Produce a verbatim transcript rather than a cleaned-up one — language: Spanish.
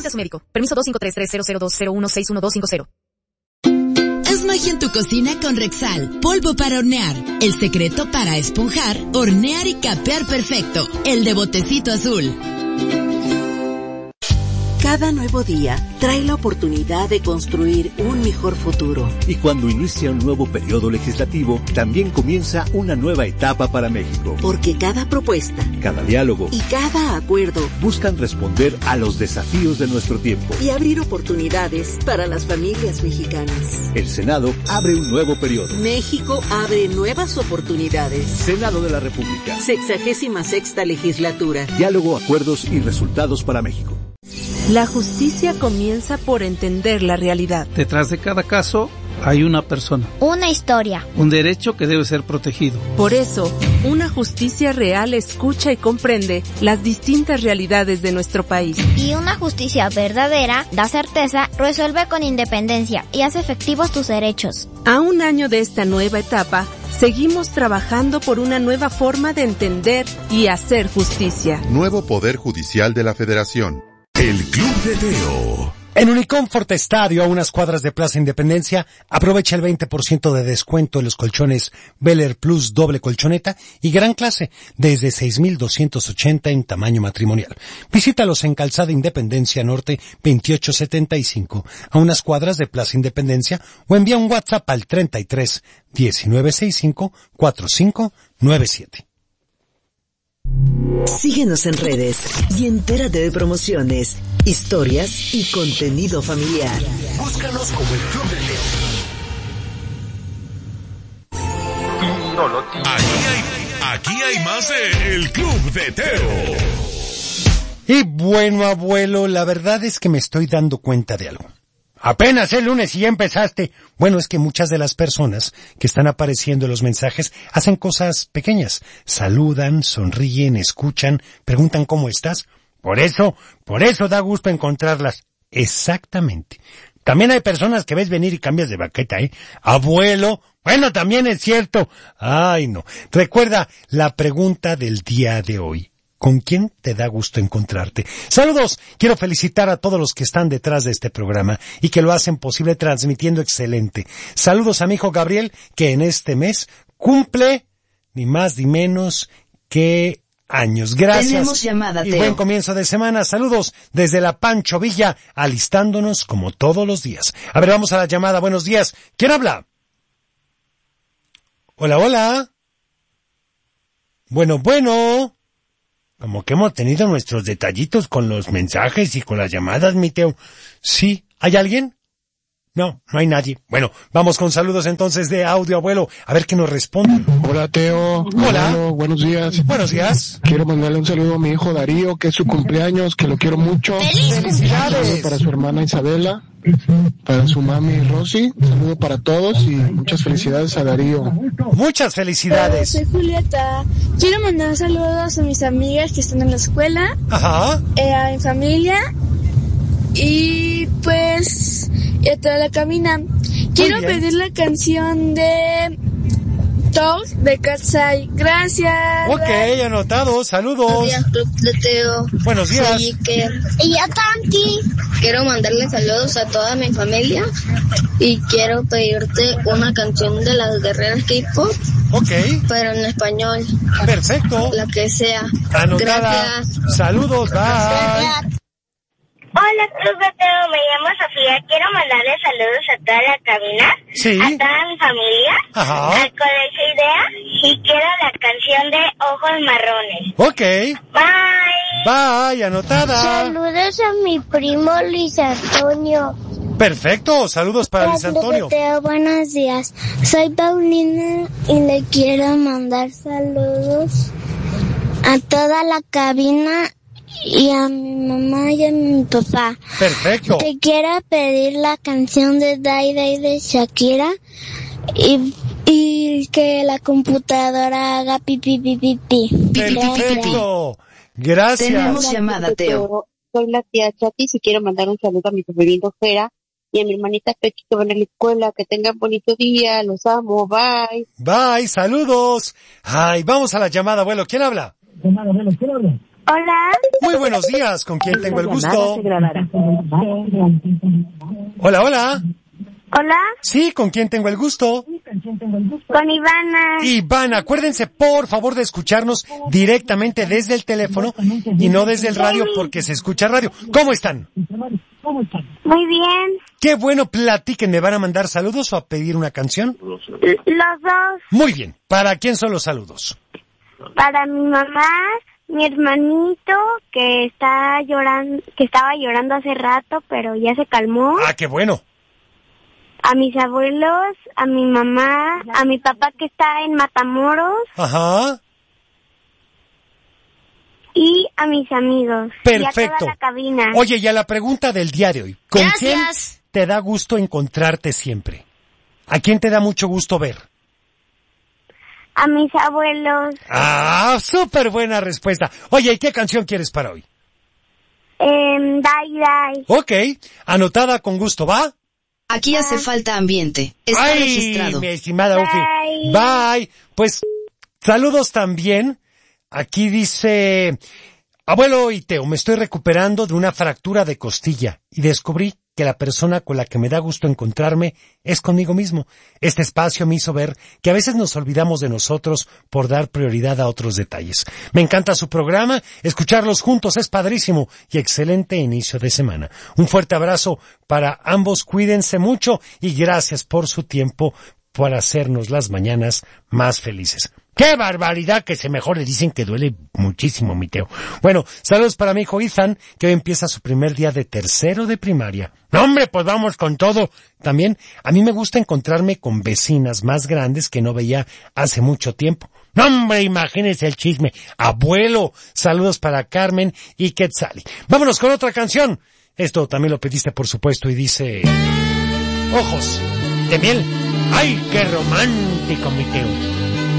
a su médico. Permiso dos cinco tres tres cero cero dos cero uno seis uno dos cinco cero. Haz magia en tu cocina con Rexal, polvo para hornear. El secreto para esponjar, hornear y capear perfecto. El de botecito azul. Cada nuevo día trae la oportunidad de construir un mejor futuro. Y cuando inicia un nuevo periodo legislativo, también comienza una nueva etapa para México. Porque cada propuesta, cada diálogo y cada acuerdo buscan responder a los desafíos de nuestro tiempo y abrir oportunidades para las familias mexicanas. El Senado abre un nuevo periodo. México abre nuevas oportunidades. Senado de la República. Sexagésima sexta legislatura. Diálogo, acuerdos y resultados para México. La justicia comienza por entender la realidad. Detrás de cada caso hay una persona. Una historia. Un derecho que debe ser protegido. Por eso, una justicia real escucha y comprende las distintas realidades de nuestro país. Y una justicia verdadera da certeza, resuelve con independencia y hace efectivos tus derechos. A un año de esta nueva etapa, seguimos trabajando por una nueva forma de entender y hacer justicia. Nuevo Poder Judicial de la Federación. El Club de Teo. En Unicomfort Estadio, a unas cuadras de Plaza Independencia, aprovecha el veinte por ciento de descuento en los colchones Bel Air Plus doble colchoneta y gran clase, desde seis mil doscientos ochenta en tamaño matrimonial. Visítalos en Calzada Independencia Norte veintiocho setenta y cinco, a unas cuadras de Plaza Independencia, o envía un WhatsApp al treinta y tres diecinueve sesenta y cinco cuarenta y cinco noventa y siete. Síguenos en redes y entérate de promociones, historias y contenido familiar. Búscanos como el Club de Teo. No lo tiene. Aquí hay, aquí hay más de El Club de Teo. Y bueno, abuelo, la verdad es que me estoy dando cuenta de algo. Apenas el lunes y ya empezaste. Bueno, es que muchas de las personas que están apareciendo en los mensajes hacen cosas pequeñas. Saludan, sonríen, escuchan, preguntan cómo estás. Por eso, por eso da gusto encontrarlas. Exactamente. También hay personas que ves venir y cambias de baqueta, ¿eh? Abuelo, bueno, también es cierto. Ay, no. Recuerda la pregunta del día de hoy. ¿Con quién te da gusto encontrarte? Saludos, quiero felicitar a todos los que están detrás de este programa y que lo hacen posible transmitiendo excelente. Saludos a mi hijo Gabriel, que en este mes cumple ni más ni menos que años. Gracias. Tenemos llamada, y Teo. buen comienzo de semana. Saludos desde la Pancho Villa, alistándonos como todos los días. A ver, vamos a la llamada. Buenos días. ¿Quién habla? Hola, hola. Bueno, bueno. Como que hemos tenido nuestros detallitos con los mensajes y con las llamadas, mi Teo. ¿Sí? ¿Hay alguien? No, no hay nadie. Bueno, vamos con saludos entonces de audio, abuelo. A ver qué nos responden. Hola, Teo. Hola. Abuelo, buenos días. Buenos días. Quiero mandarle un saludo a mi hijo Darío, que es su cumpleaños, que lo quiero mucho. ¡Felicidades! Para su hermana Isabela, para su mami Rosy. Un saludo para todos y muchas felicidades a Darío. Muchas felicidades. Hola, soy Julieta. Quiero mandar saludos a mis amigas que están en la escuela. Ajá. Eh, a mi familia. Y pues, y a toda la cabina. Quiero pedir la canción de Toad de Katsai. Gracias. Ok, anotado. Saludos. Buenos días, Club de Teo. Buenos días. Soy Iker. Y yo Tanti. Quiero mandarle saludos a toda mi familia y quiero pedirte una canción de las guerreras K-pop. Ok. Pero en español. Perfecto. La que sea. Anotada. Gracias. Saludos. Bye. Gracias. Hola, Club de Teo, me llamo Sofía. Quiero mandarle saludos a toda la cabina, sí, a toda mi familia, ajá, al Colegio Idea, y quiero la canción de Ojos Marrones. Ok. Bye. Bye, anotada. Saludos a mi primo Luis Antonio. Perfecto, saludos para Hola, Luis Antonio. Club de Teo, buenos días. Soy Paulina y le quiero mandar saludos a toda la cabina y a mi mamá y a mi papá. Perfecto. Te quiero pedir la canción de Day Day de Shakira y, y que la computadora haga pipi pipi pipi. Perfecto. Gracias. Tenemos llamada, Teo. Soy la tía Chatis y quiero mandar un saludo a mi sobrino Jera y a mi hermanita Pequi que van a la escuela. Que tengan bonito día. Los amo. Bye. Bye. Saludos. Ay, vamos a la llamada, abuelo. ¿Quién habla? Llamada, abuelo. ¿Quién habla? Hola. Muy buenos días, ¿con quién tengo el gusto? Hola, hola. Hola. Sí, ¿con quién tengo el gusto? Con Ivana. Ivana, acuérdense por favor de escucharnos directamente desde el teléfono y no desde el radio porque se escucha radio. ¿Cómo están? Muy bien. Qué bueno, platiquen, ¿me van a mandar saludos o a pedir una canción? Los dos. Muy bien, ¿para quién son los saludos? Para mi mamá, mi hermanito que está llorando, que estaba llorando hace rato, pero ya se calmó. Ah, qué bueno. A mis abuelos, a mi mamá, a mi papá que está en Matamoros. Ajá. Y a mis amigos. Perfecto. Y a toda la cabina. Oye, y a la pregunta del día de hoy. ¿Con Gracias. quién te da gusto encontrarte siempre? ¿A quién te da mucho gusto ver? A mis abuelos. Ah, súper buena respuesta. Oye, ¿y qué canción quieres para hoy? Eh, Dai Dai. Ok, anotada con gusto, ¿va? Aquí hace falta ambiente. Está Ay, registrado. mi estimada Ufi. Bye. Pues, saludos también. Aquí dice, abuelo y Teo, me estoy recuperando de una fractura de costilla y descubrí que la persona con la que me da gusto encontrarme es conmigo mismo. Este espacio me hizo ver que a veces nos olvidamos de nosotros por dar prioridad a otros detalles. Me encanta su programa, escucharlos juntos es padrísimo y excelente inicio de semana. Un fuerte abrazo para ambos, cuídense mucho y gracias por su tiempo para hacernos las mañanas más felices. ¡Qué barbaridad! Que se mejore, dicen que duele muchísimo, mi Teo. Bueno, saludos para mi hijo Ethan, que hoy empieza su primer día de tercero de primaria. ¡No, hombre, pues vamos con todo! También, a mí me gusta encontrarme con vecinas más grandes que no veía hace mucho tiempo. ¡No, hombre, imagínense el chisme! ¡Abuelo! Saludos para Carmen y Quetzali. Vámonos con otra canción. Esto también lo pediste, por supuesto, y dice... Ojos de miel. ¡Ay, qué romántico, mi Teo!